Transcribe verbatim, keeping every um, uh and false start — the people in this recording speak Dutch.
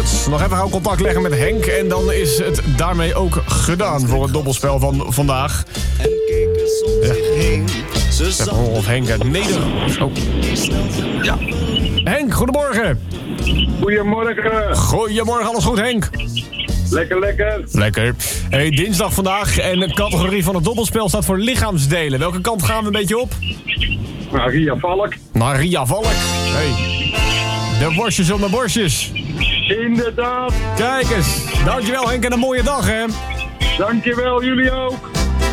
Goed, nog even gauw contact leggen met Henk. En dan is het daarmee ook gedaan voor het dobbelspel van vandaag. Ja. Of Henk uit Nederland. Oh. Ja. Henk, goedemorgen. Goedemorgen. Goedemorgen, alles goed, Henk? Lekker, lekker. Lekker. Hey, dinsdag vandaag en de categorie van het dobbelspel staat voor lichaamsdelen. Welke kant gaan we een beetje op? Maria Valk. Maria Valk. Hey. De worstjes om de borstjes. Inderdaad. Kijk eens. Dankjewel, Henk, en een mooie dag, hè? Dankjewel, jullie ook.